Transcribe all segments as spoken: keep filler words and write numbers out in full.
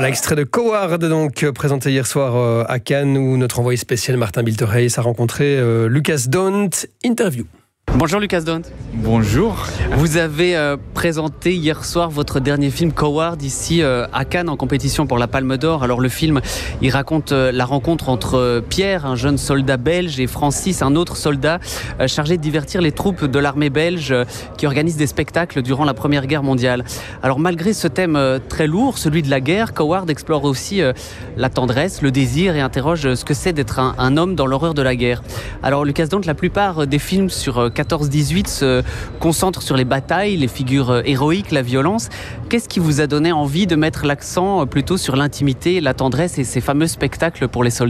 Voilà, extrait de Coward, donc présenté hier soir à Cannes, où notre envoyé spécial Martin Bilterreis a rencontré euh, Lucas Daunt. Interview. Bonjour Lucas Daunt. Bonjour. Vous avez euh, présenté hier soir votre dernier film Coward ici euh, à Cannes en compétition pour la Palme d'Or. Alors le film, il raconte euh, la rencontre entre euh, Pierre, un jeune soldat belge, et Francis, un autre soldat euh, chargé de divertir les troupes de l'armée belge euh, qui organisent des spectacles durant la Première Guerre mondiale. Alors malgré ce thème euh, très lourd, celui de la guerre, Coward explore aussi euh, la tendresse, le désir et interroge ce que c'est d'être un, un homme dans l'horreur de la guerre. Alors Lucas Daunt, la plupart des films sur euh, quatorze dix-huit se concentre sur les batailles, les figures héroïques, la violence. Qu'est-ce qui vous a donné envie de mettre l'accent plutôt sur l'intimité, la tendresse et ces fameux spectacles pour les soldats ?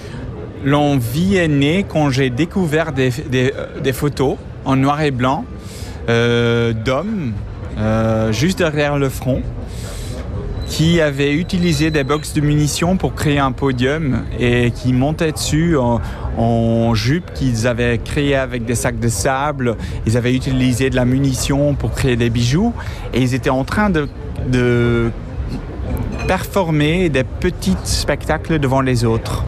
L'envie est née quand j'ai découvert des, des, des photos en noir et blanc euh, d'hommes euh, juste derrière le front qui avaient utilisé des box de munitions pour créer un podium et qui montaient dessus en, en jupe qu'ils avaient créé avec des sacs de sable. Ils avaient utilisé de la munition pour créer des bijoux et ils étaient en train de, de performer des petits spectacles devant les autres.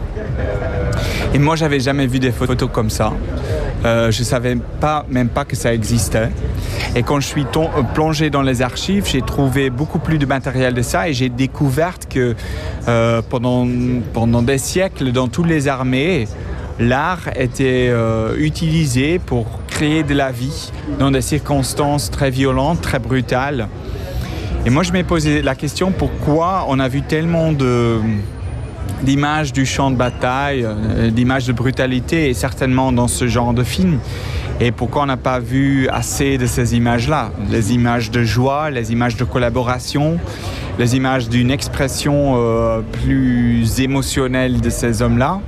Et moi, j'avais jamais vu des photos comme ça. Euh, je savais pas, même pas que ça existait. Et quand je suis ton, plongé dans les archives, j'ai trouvé beaucoup plus de matériel de ça et j'ai découvert que euh, pendant, pendant des siècles, dans toutes les armées, l'art était euh, utilisé pour créer de la vie dans des circonstances très violentes, très brutales. Et moi, je m'ai posé la question pourquoi on a vu tellement de... d'images du champ de bataille, d'images de brutalité, et certainement dans ce genre de film. Et pourquoi on n'a pas vu assez de ces images-là ? Les images de joie, les images de collaboration, les images d'une expression euh, plus émotionnelle de ces hommes-là.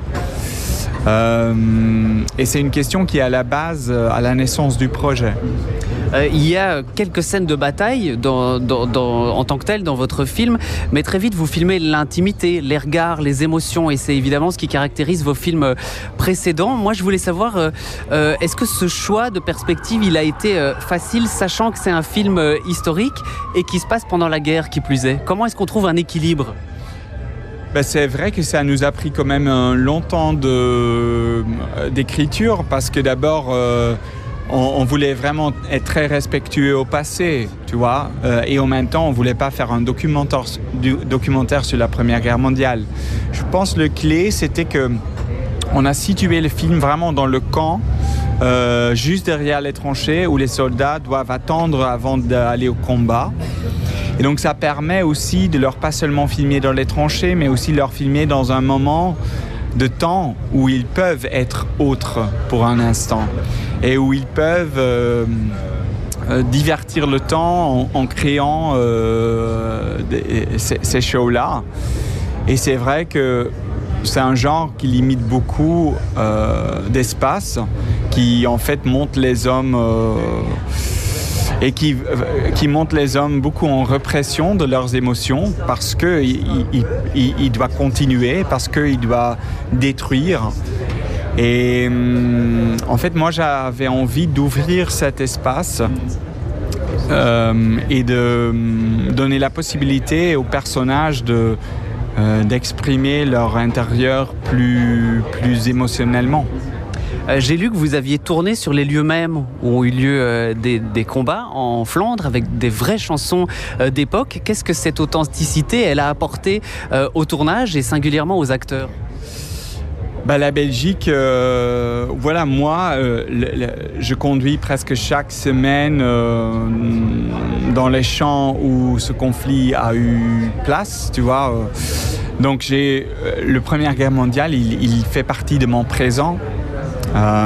Euh, et c'est une question qui est à la base, à la naissance du projet. Euh, il y a quelques scènes de bataille dans, dans, dans, en tant que telles dans votre film, mais très vite vous filmez l'intimité, les regards, les émotions, et c'est évidemment ce qui caractérise vos films précédents. Moi je voulais savoir, euh, euh, est-ce que ce choix de perspective il a été euh, facile, sachant que c'est un film euh, historique et qui se passe pendant la guerre qui plus est ? Comment est-ce qu'on trouve un équilibre ? Ben c'est vrai que ça nous a pris quand même un longtemps de, d'écriture parce que d'abord euh, on, on voulait vraiment être très respectueux au passé, tu vois, euh, et en même temps on voulait pas faire un documentaire, du, documentaire sur la Première Guerre mondiale. Je pense que le clé c'était que on a situé le film vraiment dans le camp, euh, juste derrière les tranchées où les soldats doivent attendre avant d'aller au combat. Et donc ça permet aussi de leur pas seulement filmer dans les tranchées, mais aussi leur filmer dans un moment de temps où ils peuvent être autres pour un instant et où ils peuvent euh, euh, divertir le temps en, en créant euh, des, ces, ces shows-là. Et c'est vrai que c'est un genre qui limite beaucoup euh, d'espace, qui en fait montre les hommes... Euh, et qui, qui montre les hommes beaucoup en répression de leurs émotions parce qu'il il, il, il doit continuer, parce qu'il doit détruire. Et en fait, moi, j'avais envie d'ouvrir cet espace euh, et de donner la possibilité aux personnages de, euh, d'exprimer leur intérieur plus, plus émotionnellement. Euh, j'ai lu que vous aviez tourné sur les lieux mêmes où ont eu lieu euh, des, des combats en Flandre avec des vraies chansons euh, d'époque. Qu'est-ce que cette authenticité elle a apporté euh, au tournage et singulièrement aux acteurs ? Bah, la Belgique, euh, voilà, moi, euh, le, le, je conduis presque chaque semaine euh, dans les champs où ce conflit a eu place, tu vois. Donc, j'ai, euh, le Première Guerre mondiale, il, il fait partie de mon présent. Euh,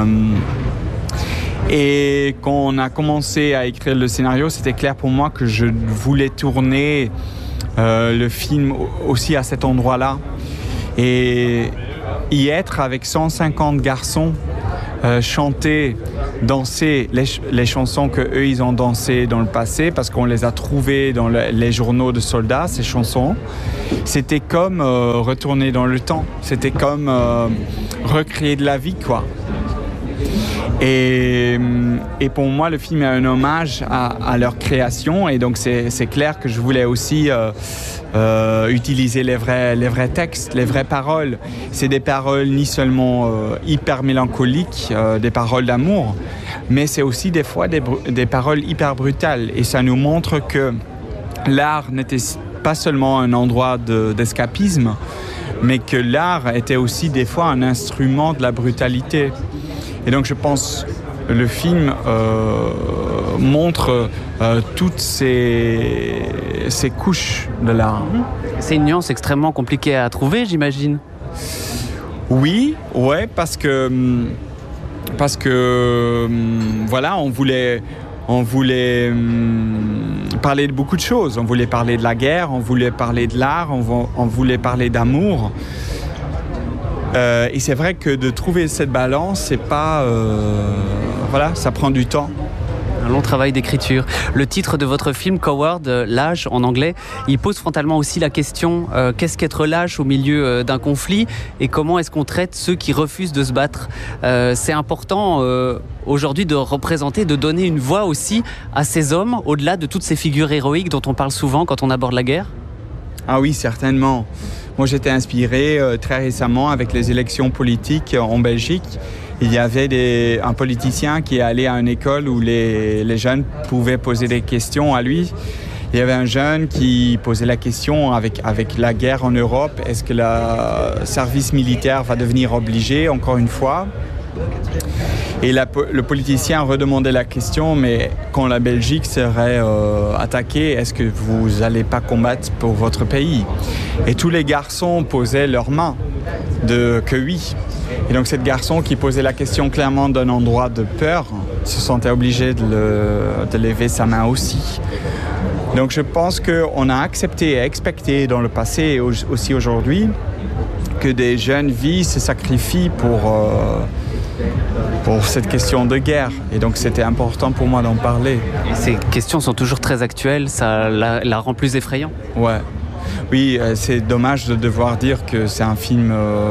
et quand on a commencé à écrire le scénario, c'était clair pour moi que je voulais tourner euh, le film aussi à cet endroit-là et y être avec cent cinquante garçons, euh, chanter, danser les, ch- les chansons que eux ils ont dansées dans le passé parce qu'on les a trouvées dans le, les journaux de soldats, ces chansons. C'était comme euh, retourner dans le temps, c'était comme euh, recréer de la vie, quoi. Et, et pour moi, le film est un hommage à, à leur création. Et donc, c'est, c'est clair que je voulais aussi euh, euh, utiliser les vrais, les vrais textes, les vraies paroles. C'est des paroles ni seulement euh, hyper mélancoliques, euh, des paroles d'amour, mais c'est aussi des fois des, des paroles hyper brutales. Et ça nous montre que l'art n'était pas seulement un endroit de, d'escapisme, mais que l'art était aussi des fois un instrument de la brutalité. Et donc je pense que le film euh, montre euh, toutes ces, ces couches de l'art. C'est une nuance extrêmement compliquée à trouver, j'imagine. Oui, ouais, parce que parce que voilà, on voulait on voulait parler de beaucoup de choses. On voulait parler de la guerre, on voulait parler de l'art, on, on voulait parler d'amour. Euh, et c'est vrai que de trouver cette balance, c'est pas... Euh, voilà, ça prend du temps. Un long travail d'écriture. Le titre de votre film, Coward, l'âge en anglais, il pose frontalement aussi la question euh, qu'est-ce qu'être lâche au milieu euh, d'un conflit et comment est-ce qu'on traite ceux qui refusent de se battre. euh, C'est important euh, aujourd'hui de représenter, de donner une voix aussi à ces hommes, au-delà de toutes ces figures héroïques dont on parle souvent quand on aborde la guerre. Ah oui, certainement. Moi, j'étais inspiré euh, très récemment avec les élections politiques euh, en Belgique. Il y avait des, un politicien qui est allé à une école où les, les jeunes pouvaient poser des questions à lui. Il y avait un jeune qui posait la question avec, avec la guerre en Europe, est-ce que le service militaire va devenir obligé encore une fois ? Et la, le politicien redemandait la question, mais quand la Belgique serait euh, attaquée, est-ce que vous n'allez pas combattre pour votre pays ? Et tous les garçons posaient leurs mains de que oui. Et donc, cet garçon qui posait la question clairement d'un endroit de peur se sentait obligé de, le, de lever sa main aussi. Donc, je pense qu'on a accepté et expecté dans le passé et aussi aujourd'hui que des jeunes vies se sacrifient pour, euh, pour cette question de guerre. Et donc, c'était important pour moi d'en parler. Et ces questions sont toujours très actuelles, ça la, la rend plus effrayant. Ouais. Oui, euh, c'est dommage de devoir dire que c'est un film euh,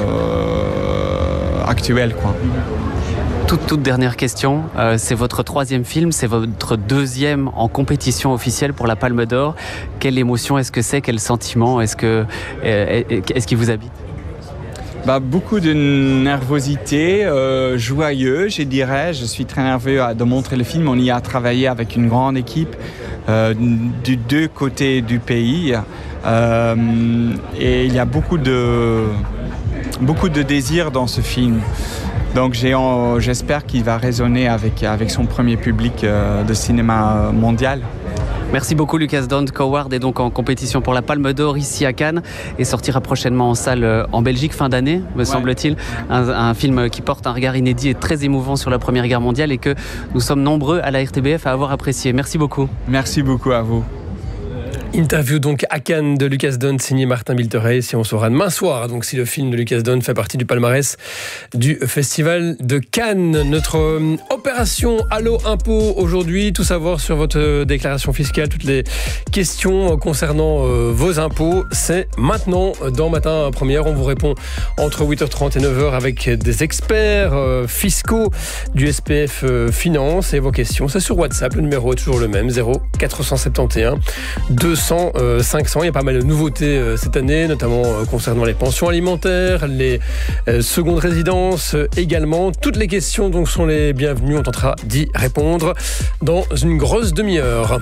actuel, quoi. Toute, toute dernière question, euh, c'est votre troisième film, c'est votre deuxième en compétition officielle pour la Palme d'Or. Quelle émotion est-ce que c'est, quel sentiment est-ce, que, euh, est-ce qui vous habite ? Bah, beaucoup de nervosité, euh, joyeux, je dirais. Je suis très nerveux de montrer le film. On y a travaillé avec une grande équipe euh, du deux côtés du pays. Euh, et il y a beaucoup de, beaucoup de désir dans ce film. Donc j'ai, j'espère qu'il va résonner avec, avec son premier public euh, de cinéma mondial. Merci beaucoup Lucas Dont. Coward est donc en compétition pour la Palme d'Or ici à Cannes et sortira prochainement en salle en Belgique fin d'année, me ouais. semble-t-il. Un, un film qui porte un regard inédit et très émouvant sur la Première Guerre mondiale et que nous sommes nombreux à la R T B F à avoir apprécié. Merci beaucoup. Merci beaucoup à vous. Interview donc à Cannes de Lucas Dont, signé Martin Bilterey. Si on saura demain soir, donc si le film de Lucas Dont fait partie du palmarès du Festival de Cannes. Notre euh, opération Allo Impôt aujourd'hui, tout savoir sur votre déclaration fiscale, toutes les questions concernant euh, vos impôts, c'est maintenant dans Matin Première. On vous répond entre huit heures trente et neuf heures avec des experts euh, fiscaux du S P F euh, Finance. Et vos questions, c'est sur WhatsApp. Le numéro est toujours le même, zéro quatre cent soixante et onze deux cents cinq cents. Il y a pas mal de nouveautés euh, cette année, notamment euh, concernant les pensions alimentaires, les euh, secondes résidences euh, également. Toutes les questions donc sont les bienvenues. On tentera d'y répondre dans une grosse demi-heure.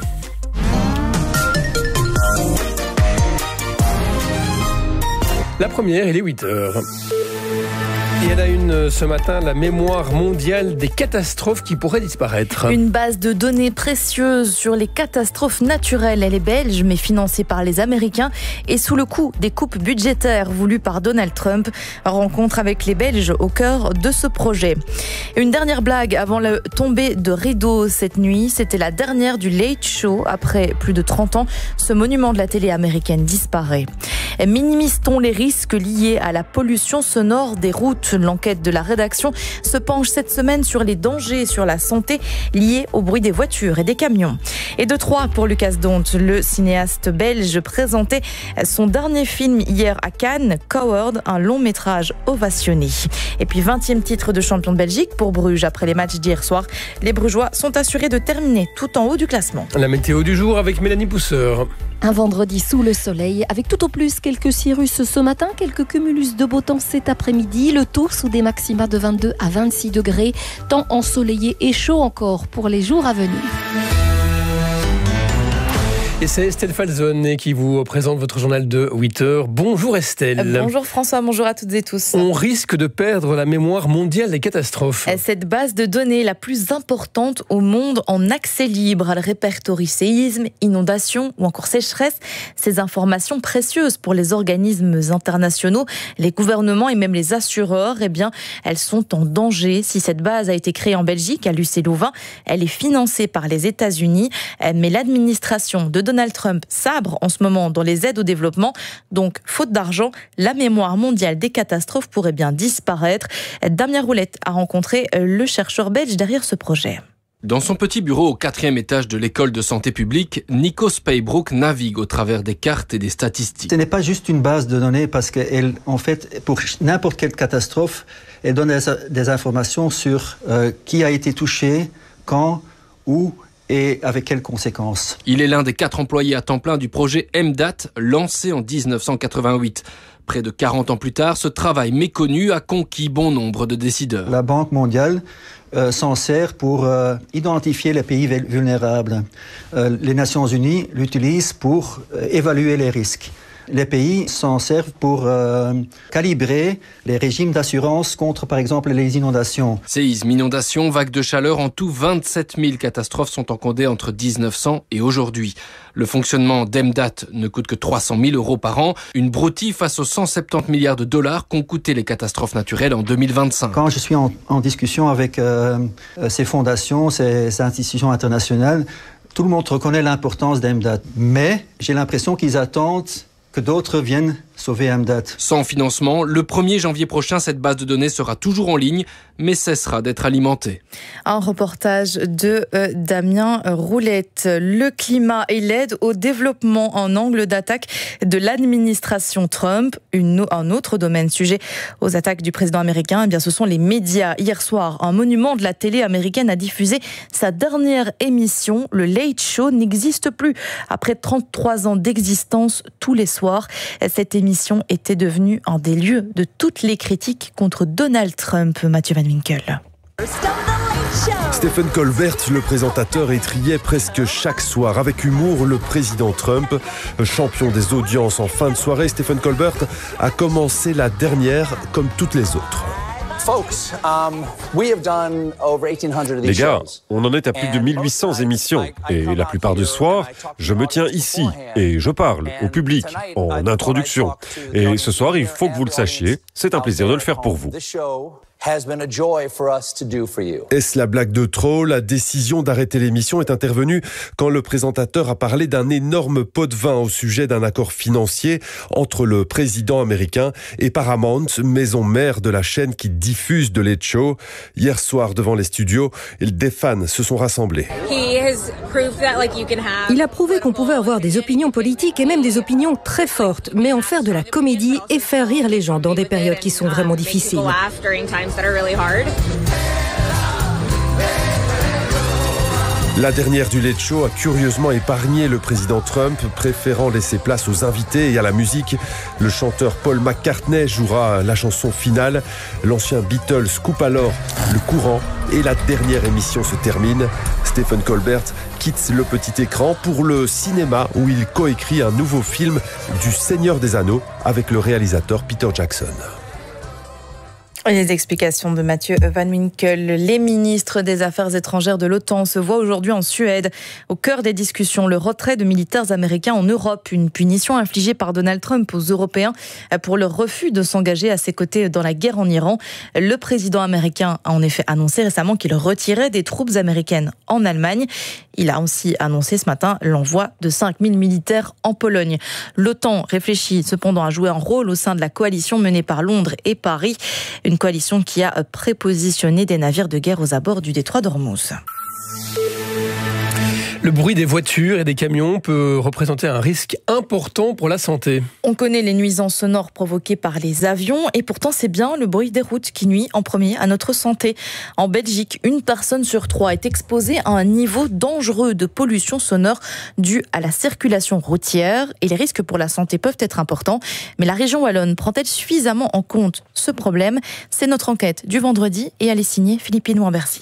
La première, il est huit heures. Et elle a une ce matin, la mémoire mondiale des catastrophes qui pourraient disparaître. Une base de données précieuse sur les catastrophes naturelles. Elle est belge, mais financée par les Américains et sous le coup des coupes budgétaires voulues par Donald Trump. Rencontre avec les Belges au cœur de ce projet. Une dernière blague avant la tombée de rideau cette nuit. C'était la dernière du Late Show. Après plus de trente ans, ce monument de la télé américaine disparaît. Minimise-t-on les risques liés à la pollution sonore des routes ? L'enquête de la rédaction se penche cette semaine sur les dangers sur la santé liés au bruit des voitures et des camions. Et de Troyes pour Lucas Dont, le cinéaste belge présentait son dernier film hier à Cannes, Coward, un long métrage ovationné. Et puis vingtième titre de champion de Belgique pour Bruges après les matchs d'hier soir. Les Brugeois sont assurés de terminer tout en haut du classement. La météo du jour avec Mélanie Pousseur. Un vendredi sous le soleil, avec tout au plus quelques cirrus ce matin, quelques cumulus de beau temps cet après-midi, le tout sous des maxima de vingt-deux à vingt-six degrés, temps ensoleillé et chaud encore pour les jours à venir. Et c'est Estelle Falzone qui vous présente votre journal de huit heures. Bonjour Estelle. Bonjour François, bonjour à toutes et tous. On risque de perdre la mémoire mondiale des catastrophes. Cette base de données la plus importante au monde en accès libre. Elle répertorie séismes, inondations ou encore sécheresse. Ces informations précieuses pour les organismes internationaux, les gouvernements et même les assureurs, eh bien, elles sont en danger. Si cette base a été créée en Belgique, à Lucé-Louvain, elle est financée par les États-Unis. Mais l'administration de Donald Trump sabre en ce moment dans les aides au développement. Donc, faute d'argent, la mémoire mondiale des catastrophes pourrait bien disparaître. Damien Roulette a rencontré le chercheur belge derrière ce projet. Dans son petit bureau au quatrième étage de l'école de santé publique, Nico Speybrook navigue au travers des cartes et des statistiques. Ce n'est pas juste une base de données parce qu'elle, en fait, pour n'importe quelle catastrophe, elle donne des, des informations sur euh, qui a été touché, quand, où et avec quelles conséquences. Il est l'un des quatre employés à temps plein du projet M D A T, lancé en dix-neuf cent quatre-vingt-huit. Près de quarante ans plus tard, ce travail méconnu a conquis bon nombre de décideurs. La Banque mondiale euh, s'en sert pour euh, identifier les pays vulnérables. Euh, les Nations unies l'utilisent pour euh, évaluer les risques. Les pays s'en servent pour euh, calibrer les régimes d'assurance contre, par exemple, les inondations. Séismes, inondations, vagues de chaleur, en tout vingt-sept mille catastrophes sont encodées entre dix-neuf cents et aujourd'hui. Le fonctionnement d'M D A T ne coûte que trois cent mille euros par an, une broutille face aux cent soixante-dix milliards de dollars qu'ont coûté les catastrophes naturelles en deux mille vingt-cinq. Quand je suis en, en discussion avec euh, ces fondations, ces institutions internationales, tout le monde reconnaît l'importance d'M D A T. Mais j'ai l'impression qu'ils attendent que d'autres viennent sauver M D A T. Sans financement, le premier janvier prochain, cette base de données sera toujours en ligne, mais cessera d'être alimentée. Un reportage de euh, Damien Roulette. Le climat et l'aide au développement en angle d'attaque de l'administration Trump. Une, un autre domaine sujet aux attaques du président américain, eh bien, ce sont les médias. Hier soir, un monument de la télé américaine a diffusé sa dernière émission. Le Late Show n'existe plus. Après trente-trois ans d'existence tous les soirs, cette émission était devenue un des lieux de toutes les critiques contre Donald Trump. Mathieu Van Winkle. Stephen Colbert, le présentateur, étriait presque chaque soir avec humour le président Trump. Champion des audiences en fin de soirée, Stephen Colbert a commencé la dernière comme toutes les autres. Les gars, on en est à plus de mille huit cents émissions et la plupart du soir, je me tiens ici et je parle au public en introduction. Et ce soir, il faut que vous le sachiez, c'est un plaisir de le faire pour vous. Est-ce la blague de trop ? La décision d'arrêter l'émission est intervenue quand le présentateur a parlé d'un énorme pot de vin au sujet d'un accord financier entre le président américain et Paramount, maison mère de la chaîne qui diffuse The Late Show. Hier soir, devant les studios, des fans se sont rassemblés. Il a prouvé qu'on pouvait avoir des opinions politiques et même des opinions très fortes, mais en faire de la comédie et faire rire les gens dans des périodes qui sont vraiment difficiles. La dernière du Late Show a curieusement épargné le président Trump, préférant laisser place aux invités et à la musique. Le chanteur Paul McCartney jouera la chanson finale. L'ancien Beatles coupe alors le courant et la dernière émission se termine. Stephen Colbert quitte le petit écran pour le cinéma où il coécrit un nouveau film du Seigneur des Anneaux avec le réalisateur Peter Jackson. Les explications de Mathieu Van Winkle. Les ministres des Affaires étrangères de l'OTAN se voient aujourd'hui en Suède. Au cœur des discussions, le retrait de militaires américains en Europe. Une punition infligée par Donald Trump aux Européens pour leur refus de s'engager à ses côtés dans la guerre en Iran. Le président américain a en effet annoncé récemment qu'il retirait des troupes américaines en Allemagne. Il a aussi annoncé ce matin l'envoi de cinq mille militaires en Pologne. L'OTAN réfléchit cependant à jouer un rôle au sein de la coalition menée par Londres et Paris. Une une coalition qui a prépositionné des navires de guerre aux abords du détroit d'Ormuz. Le bruit des voitures et des camions peut représenter un risque important pour la santé. On connaît les nuisances sonores provoquées par les avions et pourtant c'est bien le bruit des routes qui nuit en premier à notre santé. En Belgique, une personne sur trois est exposée à un niveau dangereux de pollution sonore dû à la circulation routière et les risques pour la santé peuvent être importants. Mais la région wallonne prend-elle suffisamment en compte ce problème ? C'est notre enquête du vendredi et elle est signée Philippine Wambercy.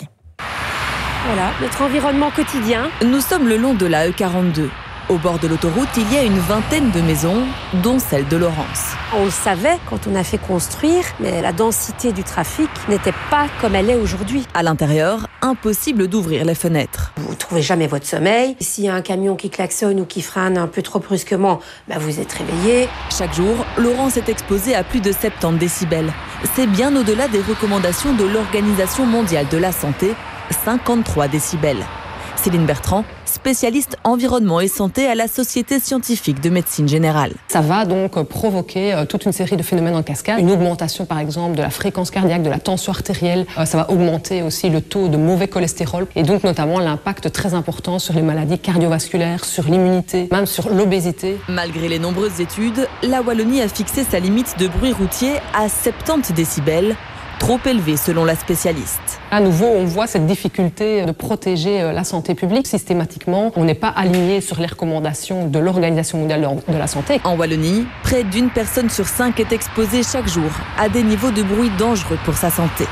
Voilà, notre environnement quotidien. Nous sommes le long de la E quarante-deux. Au bord de l'autoroute, il y a une vingtaine de maisons, dont celle de Laurence. On le savait quand on a fait construire, mais la densité du trafic n'était pas comme elle est aujourd'hui. À l'intérieur, impossible d'ouvrir les fenêtres. Vous ne trouvez jamais votre sommeil. S'il y a un camion qui klaxonne ou qui freine un peu trop brusquement, bah vous êtes réveillé. Chaque jour, Laurence est exposée à plus de soixante-dix décibels. C'est bien au-delà des recommandations de l'Organisation mondiale de la santé, cinquante-trois décibels. Céline Bertrand, spécialiste environnement et santé à la Société scientifique de médecine générale. Ça va donc provoquer toute une série de phénomènes en cascade. Une augmentation par exemple de la fréquence cardiaque, de la tension artérielle. Ça va augmenter aussi le taux de mauvais cholestérol et donc notamment l'impact très important sur les maladies cardiovasculaires, sur l'immunité, même sur l'obésité. Malgré les nombreuses études, la Wallonie a fixé sa limite de bruit routier à soixante-dix décibels. Trop élevé selon la spécialiste. À nouveau, on voit cette difficulté de protéger la santé publique. Systématiquement, on n'est pas aligné sur les recommandations de l'Organisation mondiale de la santé. En Wallonie, près d'une personne sur cinq est exposée chaque jour à des niveaux de bruit dangereux pour sa santé.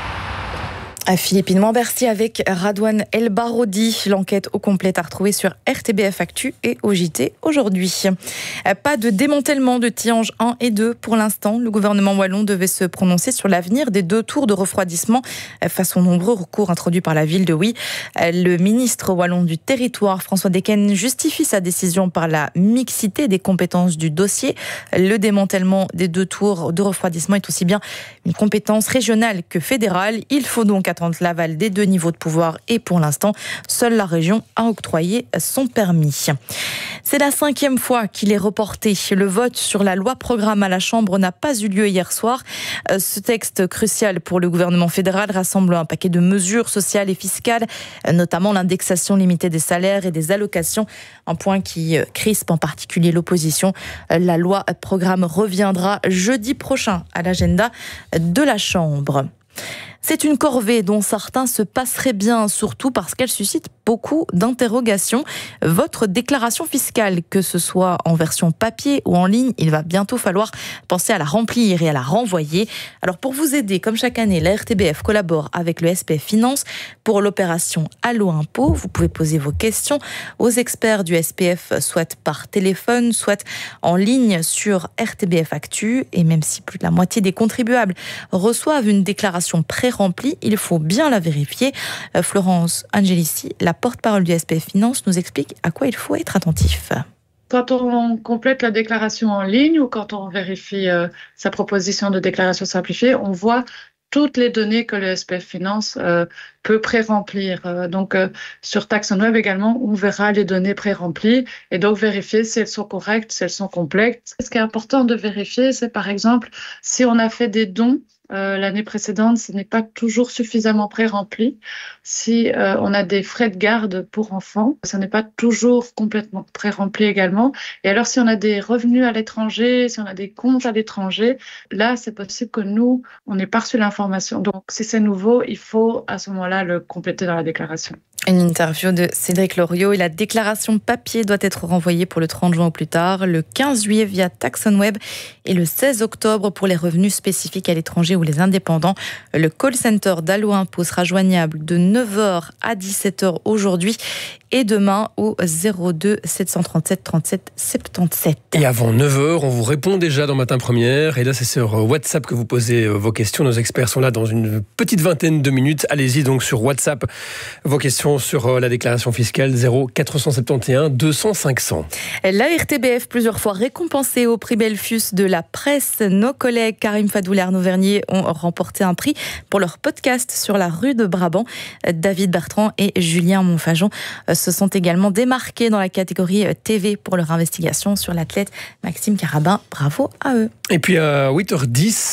À Philippine Wambercy avec Radouane El Baroudi. L'enquête au complet à retrouver sur R T B F Actu et au J T aujourd'hui. Pas de démantèlement de Tihange un et deux pour l'instant. Le gouvernement wallon devait se prononcer sur l'avenir des deux tours de refroidissement face aux nombreux recours introduits par la ville de Huy. Le ministre wallon du territoire, François Decken, justifie sa décision par la mixité des compétences du dossier. Le démantèlement des deux tours de refroidissement est aussi bien une compétence régionale que fédérale. Il faut donc attendre l'aval des deux niveaux de pouvoir et pour l'instant, seule la région a octroyé son permis. C'est la cinquième fois qu'il est reporté. Le vote sur la loi programme à la Chambre n'a pas eu lieu hier soir. Ce texte crucial pour le gouvernement fédéral rassemble un paquet de mesures sociales et fiscales, notamment l'indexation limitée des salaires et des allocations, un point qui crispe en particulier l'opposition. La loi programme reviendra jeudi prochain à l'agenda de la Chambre. C'est une corvée dont certains se passeraient bien, surtout parce qu'elle suscite beaucoup d'interrogations. Votre déclaration fiscale, que ce soit en version papier ou en ligne, il va bientôt falloir penser à la remplir et à la renvoyer. Alors pour vous aider, comme chaque année, la R T B F collabore avec le S P F Finance pour l'opération Allo Impôt. Vous pouvez poser vos questions aux experts du S P F, soit par téléphone, soit en ligne sur R T B F Actu. Et même si plus de la moitié des contribuables reçoivent une déclaration pré-remplie, il faut bien la vérifier. Florence Angelici, la porte-parole du S P F Finance, nous explique à quoi il faut être attentif. Quand on complète la déclaration en ligne ou quand on vérifie euh, sa proposition de déclaration simplifiée, on voit toutes les données que le S P F Finance euh, peut pré-remplir. Euh, donc, euh, sur TaxonWeb également, on verra les données pré-remplies et donc vérifier si elles sont correctes, si elles sont complètes. Ce qui est important de vérifier, c'est par exemple si on a fait des dons Euh, l'année précédente, ce n'est pas toujours suffisamment pré-rempli. Si euh, on a des frais de garde pour enfants, ce n'est pas toujours complètement pré-rempli également. Et alors, si on a des revenus à l'étranger, si on a des comptes à l'étranger, là, c'est possible que nous, on n'ait pas reçu l'information. Donc, si c'est nouveau, il faut à ce moment-là le compléter dans la déclaration. Une interview de Cédric Loriot et la déclaration papier doit être renvoyée pour le trente juin au plus tard, le quinze juillet via TaxonWeb et le seize octobre pour les revenus spécifiques à l'étranger ou les indépendants. Le call center d'Allo Impôt sera joignable de neuf heures à dix-sept heures aujourd'hui et demain au zéro deux sept cent trente-sept trente-sept soixante-dix-sept. Et avant neuf heures, on vous répond déjà dans Matin Première. Et là, c'est sur WhatsApp que vous posez vos questions. Nos experts sont là dans une petite vingtaine de minutes. Allez-y donc sur WhatsApp. Vos questions sur la déclaration fiscale zéro quatre cent soixante et onze deux cents cinq cents. La R T B F plusieurs fois récompensée au prix Belfus de la presse. Nos collègues Karim Fadoul et Arnaud Vernier ont remporté un prix pour leur podcast sur la rue de Brabant. David Bertrand et Julien Monfajon se sont également démarqués dans la catégorie T V pour leur investigation sur l'athlète Maxime Carabin. Bravo à eux. Et puis à huit heures dix,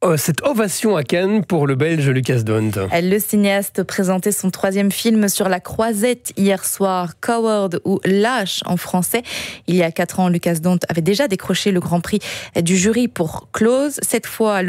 cette ovation à Cannes pour le Belge Lucas Dont. Le cinéaste présentait son troisième film sur la croisette hier soir, Coward ou Lâche en français. Il y a quatre ans, Lucas Dont avait déjà décroché le Grand Prix du jury pour Close. Cette fois,